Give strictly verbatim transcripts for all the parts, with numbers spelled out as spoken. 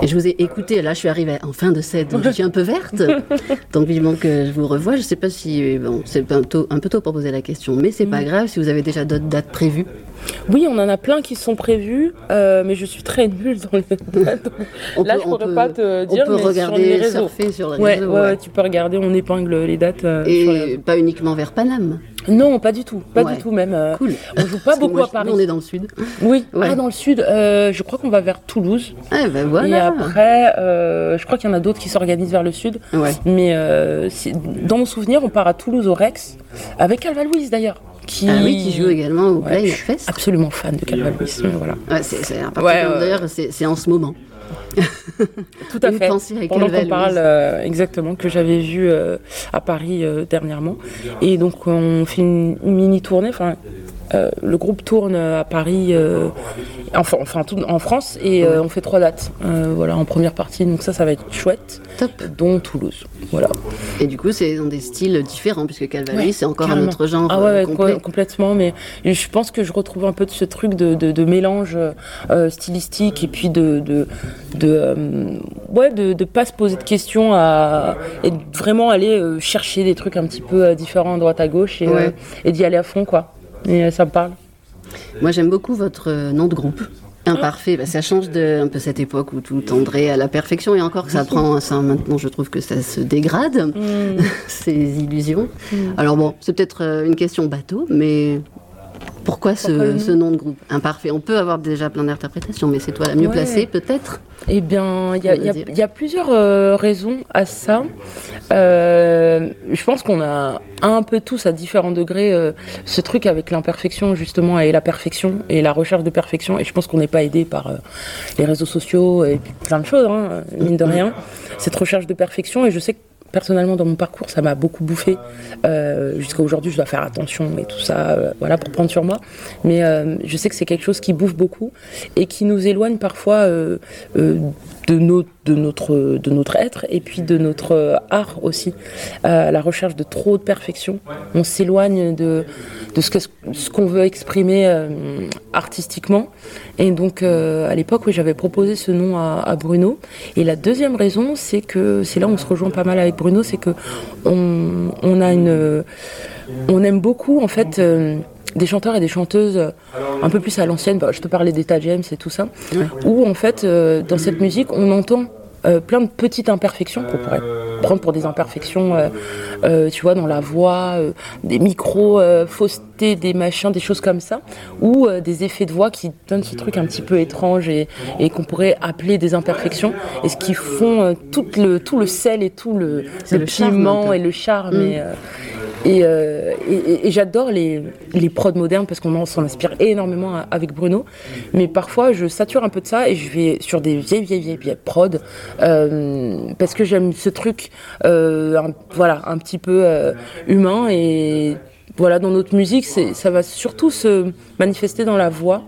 Et je vous ai écouté, là je suis arrivée en fin de set, donc je suis un peu verte, donc vivement que je vous revois. Je ne sais pas si, bon, c'est un, tôt, un peu tôt pour poser la question, mais c'est mmh. pas grave si vous avez déjà d'autres dates prévues. Oui, on en a plein qui sont prévus, euh, mais je suis très nulle dans le date. Là, peut, je pourrais peut, pas te dire, on peut mais regarder, sur les réseaux. Surfer sur les ouais, réseaux. Ouais, ouais, tu peux regarder, on épingle les dates. Euh, Et sur les... pas uniquement vers Paname. Non, pas du tout, pas ouais. du tout même. Euh, cool. On joue pas beaucoup moi, à Paris. Nous, on est dans le sud. Oui, ouais. ah, dans le sud. Euh, je crois qu'on va vers Toulouse. Ah, ben voilà. Et après, euh, je crois qu'il y en a d'autres qui s'organisent vers le sud. Ouais. Mais euh, dans mon souvenir, on part à Toulouse au Rex avec Alva Louise d'ailleurs. Qui... Ah oui, qui joue également au ouais, Play Fest. Absolument fan de Calva Louis. Voilà. Ouais, c'est, c'est, ouais, ouais, d'ailleurs, c'est, c'est en ce moment. Tout à fait. Pendant qu'on parle, euh, exactement, que j'avais vu euh, à Paris euh, dernièrement. Et donc, on fait une, une mini tournée. Enfin, euh, le groupe tourne à Paris, euh, enfin, enfin tout, en France, et euh, on fait trois dates. Euh, voilà, en première partie. Donc ça, ça va être chouette. Top. Dont Toulouse. Voilà. Et du coup, c'est dans des styles différents, puisque Calva Louis, ouais, c'est encore carrément. Un autre genre. Ah ouais, euh, complet. Ouais, complètement. Mais je pense que je retrouve un peu de ce truc de, de, de mélange euh, stylistique et puis de, de, de euh, ouais, de ne pas se poser de questions à, et de vraiment aller euh, chercher des trucs un petit peu euh, différents à droite à gauche et, ouais. euh, et d'y aller à fond, quoi. Et euh, ça me parle. Moi, j'aime beaucoup votre euh, nom de groupe. Imparfait, bah, ça change de un peu cette époque où tout tendrait à la perfection, et encore que ça prend ça maintenant, je trouve que ça se dégrade, mmh. ces illusions. Mmh. Alors bon, c'est peut-être euh, une question bateau, mais pourquoi, pourquoi ce, ce nom de groupe Imparfait? On peut avoir déjà plein d'interprétations, mais c'est toi la mieux ouais. placée peut-être. Eh bien, il y, y, y a plusieurs euh, raisons à ça. Euh, je pense qu'on a un peu tous à différents degrés euh, ce truc avec l'imperfection justement et la perfection et la recherche de perfection. Et je pense qu'on n'est pas aidé par euh, les réseaux sociaux et puis plein de choses, hein, mine de rien. Cette recherche de perfection, et je sais que personnellement, dans mon parcours, ça m'a beaucoup bouffé. Euh, jusqu'à aujourd'hui, je dois faire attention et tout ça, euh, voilà, pour prendre sur moi. Mais euh, je sais que c'est quelque chose qui bouffe beaucoup et qui nous éloigne parfois euh, euh, de, nos, de, notre, de notre être et puis de notre euh, art aussi. Euh, la recherche de trop de perfection. On s'éloigne de, de ce, que, ce qu'on veut exprimer euh, artistiquement. Et donc, euh, à l'époque, oui, j'avais proposé ce nom à, à Bruno. Et la deuxième raison, c'est que c'est là où on se rejoint pas mal avec Bruno, c'est que on, on a une, on aime beaucoup en fait euh, des chanteurs et des chanteuses un peu plus à l'ancienne. Bah, je te parlais d'Etta James et tout ça, ouais. Où en fait euh, dans cette musique on entend Euh, plein de petites imperfections qu'on pourrait prendre pour des imperfections, euh, euh, tu vois, dans la voix, euh, des micros, euh, faussetés, des machins, des choses comme ça, ou euh, des effets de voix qui donnent ce truc un petit peu étrange et, et qu'on pourrait appeler des imperfections, et ce qui font euh, tout, le, tout le sel et tout le, le, le piment et le charme. Mm. Et, euh, et, euh, et, et j'adore les, les prods modernes parce qu'on s'en inspire énormément avec Bruno, mais parfois je sature un peu de ça et je vais sur des vieilles, vieilles, vieilles, vieilles prods. Euh, parce que j'aime ce truc euh, un, voilà, un petit peu euh, humain, et voilà, dans notre musique c'est, ça va surtout se manifester dans la voix.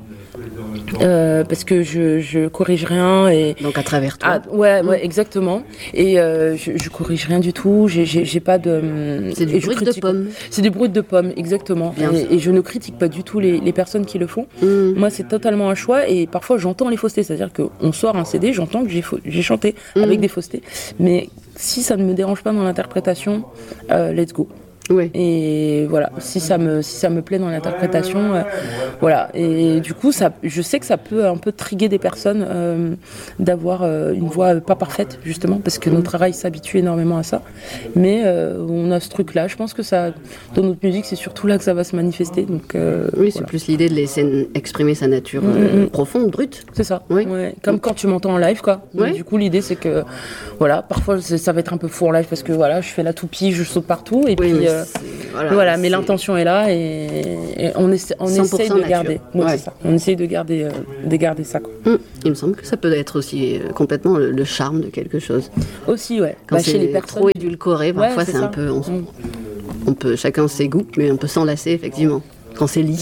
Euh, parce que je, je corrige rien et donc à travers toi. Ah, ouais, ouais, mmh. exactement. Et euh, je, je corrige rien du tout. J'ai, j'ai, j'ai pas de. C'est du brut de pomme. C'est du brut de pomme, exactement. Et, et je ne critique pas du tout les, les personnes qui le font. Mmh. Moi, c'est totalement un choix. Et parfois, j'entends les faussetés. C'est-à-dire qu'on sort un C D, j'entends que j'ai, fa- j'ai chanté mmh. avec des faussetés. Mais si ça ne me dérange pas dans l'interprétation, euh, let's go. Oui. Et voilà, si ça me si ça me plaît dans l'interprétation, euh, voilà. Et du coup, ça, je sais que ça peut un peu triguer des personnes euh, d'avoir euh, une voix pas parfaite, justement, parce que notre travail s'habitue énormément à ça. Mais euh, on a ce truc-là. Je pense que ça, dans notre musique, c'est surtout là que ça va se manifester. Donc euh, oui, c'est voilà. Plus l'idée de laisser exprimer sa nature euh, mm-hmm. profonde, brute. C'est ça. Oui. Ouais. Comme quand tu m'entends en live, quoi. Oui. Du coup, l'idée c'est que voilà, parfois ça va être un peu fou en live parce que voilà, je fais la toupie, je saute partout, et oui, puis. Euh, Voilà, voilà, c'est... mais l'intention est là, et, et on, essa- on essaye de nature. garder. Ouais, ouais. c'est ça. On essaye de garder, euh, de garder ça. Quoi. Mmh. Il me semble que ça peut être aussi euh, complètement le, le charme de quelque chose. Aussi, ouais. Quand bah, c'est chez les personnes... trop édulcoré, parfois ouais, c'est, c'est c'est un peu. On, mmh. on peut chacun ses goûts, mais on peut s'enlacer effectivement. Quand c'est lisse.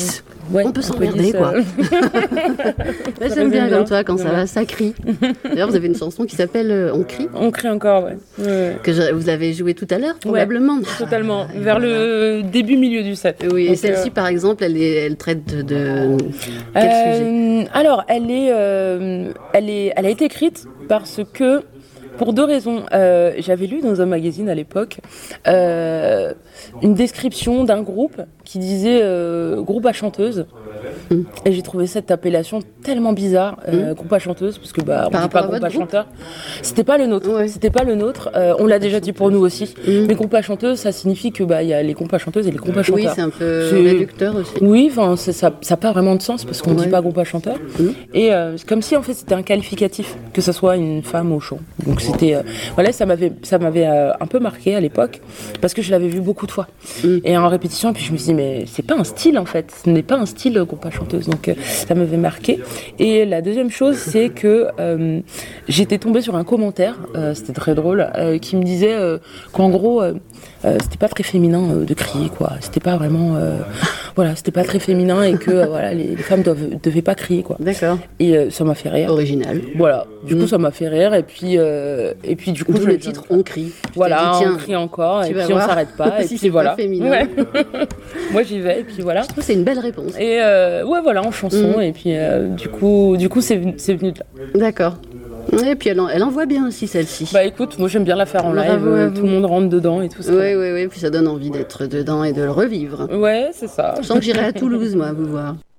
Ouais, on peut s'emmerder, quoi. Euh... Là, j'aime bien, bien comme toi, quand ça va, ça crie. D'ailleurs, vous avez une chanson qui s'appelle euh, On crie. On crie encore, ouais. ouais. Que je, vous avez joué tout à l'heure, probablement. Ouais, totalement, vers le début, milieu du set. Oui, Donc, et celle-ci, euh... par exemple, elle, est, elle traite de, de... quel euh, sujet? Alors, elle est, euh, elle est, elle a été écrite parce que, pour deux raisons. Euh, j'avais lu dans un magazine à l'époque euh, une description d'un groupe qui disait euh, groupe à chanteuse. Mmh. Et j'ai trouvé cette appellation tellement bizarre, euh, mmh. groupe à chanteuse, parce que bah, on ne dit pas groupe à chanteur. C'était pas le nôtre. Ouais. C'était pas le nôtre. Euh, on l'a déjà dit pour nous aussi. Mmh. Mais groupe à chanteuse, ça signifie que bah il y a les groupes à chanteuses et les groupes à chanteurs. Oui, c'est un peu c'est... réducteur aussi. Oui, enfin ça n'a pas vraiment de sens parce qu'on ne ouais. dit pas groupe à chanteur. Mmh. Et euh, c'est comme si en fait c'était un qualificatif, que ce soit une femme au chant. Donc c'était euh, voilà, ça m'avait ça m'avait euh, un peu marqué à l'époque parce que je l'avais vu beaucoup de fois. Mmh. Et en répétition, et puis je me suis dit mais c'est pas un style en fait, ce n'est pas un style groupe à chanteuse. Donc euh, ça m'avait marqué. Et la deuxième chose, c'est que euh, j'étais tombée sur un commentaire, euh, c'était très drôle, euh, qui me disait euh, qu'en gros, euh, euh, c'était pas très féminin euh, de crier, quoi. C'était pas vraiment, euh, voilà, c'était pas très féminin et que euh, voilà, les, les femmes doivent, devaient pas crier, quoi. D'accord. Et euh, ça m'a fait rire. Original. Voilà. Du mmh. coup, ça m'a fait rire. Et puis, euh, et puis du coup, D'où le titre On crie. Voilà, dit, on crie encore. Et puis voir. On s'arrête pas. si et puis voilà. Ouais. Moi, j'y vais. Et puis voilà. Je trouve que c'est une belle réponse. Et euh, ouais, voilà, en chanson. Mmh. Et puis euh, du coup, du coup, c'est venu, c'est venu de là. D'accord. Et puis elle, en, elle envoie bien aussi celle-ci. Bah écoute, moi j'aime bien la faire en live, euh, tout le monde rentre dedans et tout ça. Oui, oui, oui, puis ça donne envie d'être dedans et de le revivre. Ouais, c'est ça. Je sens que j'irai à Toulouse, moi, vous voir.